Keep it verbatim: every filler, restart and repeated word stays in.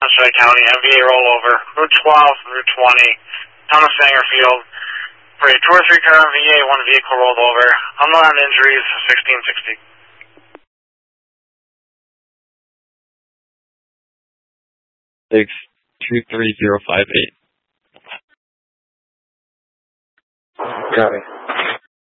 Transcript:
Sunshine County, M V A rollover, Route twelve, Route twenty, Thomas Sanger Field. For a two or three car M V A, one vehicle rolled over. Unarmed injuries, sixteen sixty. Six two three zero five eight. Copy.